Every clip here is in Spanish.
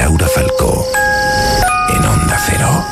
Laura Falcó en Onda Cero.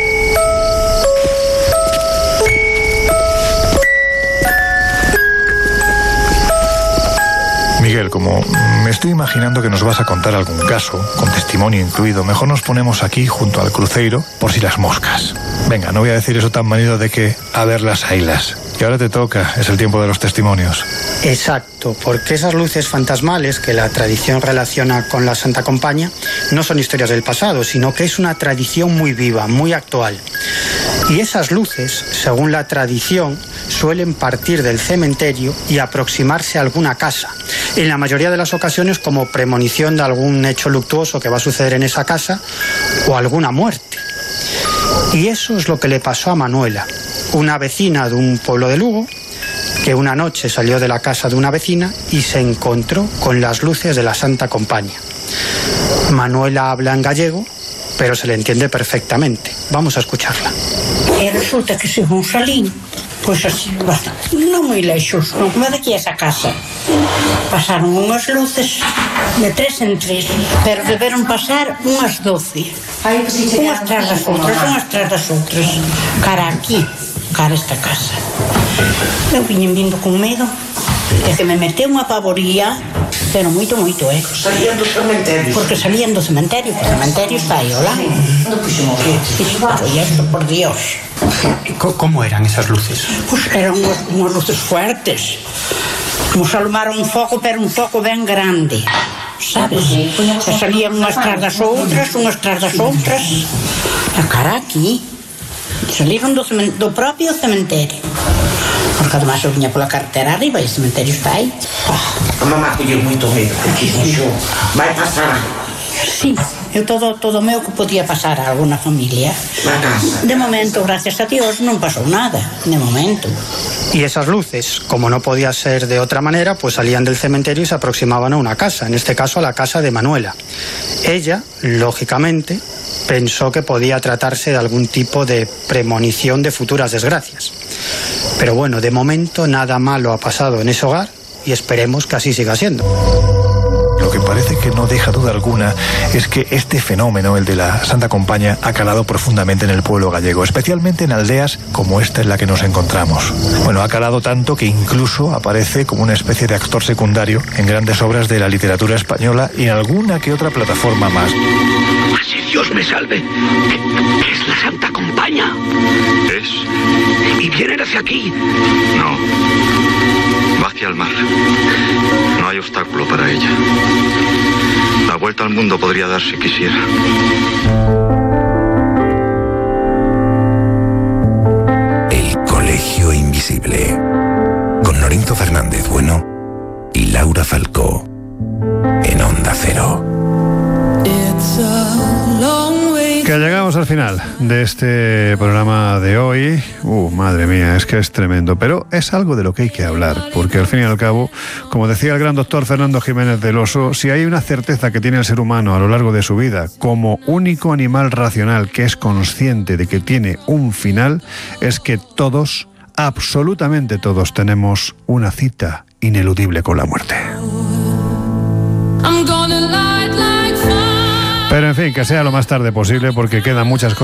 Miguel, como me estoy imaginando que nos vas a contar algún caso, con testimonio incluido, mejor nos ponemos aquí junto al cruceiro por si las moscas. Venga, no voy a decir eso tan manido de que a ver las ailas. Que ahora te toca, es el tiempo de los testimonios. Exacto, porque esas luces fantasmales que la tradición relaciona con la Santa Compaña no son historias del pasado, sino que es una tradición muy viva, muy actual. Y esas luces, según la tradición, suelen partir del cementerio y aproximarse a alguna casa. En la mayoría de las ocasiones como premonición de algún hecho luctuoso que va a suceder en esa casa o alguna muerte. Y eso es lo que le pasó a Manuela, una vecina de un pueblo de Lugo, que una noche salió de la casa de una vecina y se encontró con las luces de la Santa Compaña. Manuela habla en gallego, pero se le entiende perfectamente. Vamos a escucharla. E resulta que según salín, pois así, non moi leixos, non como daqui a esa casa. Pasaron unhas luces de 3 en 3, pero deberon pasar unhas 12. Unhas tras das outras, cara aquí, cara esta casa. Eu viñen vindo con medo, e que me meteu unha pavoría, pero moito, Salían do cementerio. Porque salían do cementerio, que o cementerio está aí, olá. Non puxemos que. E isto, por Dios. ¿Cómo eran esas luces? Pois eran unhas luces fuertes. Como se alumara un foco, pero un foco ben grande, sabes? E salían unhas tras das outras, a cara aquí. Salieron do propio cementerio. Porque además eu viña pola carretera arriba e o cementerio está aí. A mamá colleu moito medo, porque dixo, vai pasar. Sí, eu todo meu que podía pasar a alguna familia. Na casa. De momento, gracias a Dios, non pasou nada, de momento. Y esas luces, como no podía ser de otra manera, pues salían del cementerio y se aproximaban a una casa, en este caso a la casa de Manuela. Ella, lógicamente, pensó que podía tratarse de algún tipo de premonición de futuras desgracias. Pero bueno, de momento nada malo ha pasado en ese hogar y esperemos que así siga siendo. Lo que parece que no deja duda alguna es que este fenómeno, el de la Santa Compaña, ha calado profundamente en el pueblo gallego, especialmente en aldeas como esta en la que nos encontramos. Bueno, ha calado tanto que incluso aparece como una especie de actor secundario en grandes obras de la literatura española y en alguna que otra plataforma más. Así Dios me salve. Es la Santa Compaña. ¿Es? Y vienen hacia aquí. No. Va hacia el mar. No hay obstáculo para ella. La vuelta al mundo podría dar si quisiera. El Colegio Invisible. Con Lorenzo Fernández Bueno y Laura Falcó en Onda Cero. Que llegamos al final de este programa de hoy. Madre mía, es que es tremendo, pero es algo de lo que hay que hablar, porque al fin y al cabo, como decía el gran doctor Fernando Jiménez del Oso, si hay una certeza que tiene el ser humano a lo largo de su vida, como único animal racional que es consciente de que tiene un final, es que todos, absolutamente todos, tenemos una cita ineludible con la muerte. Pero en fin, que sea lo más tarde posible, porque quedan muchas cosas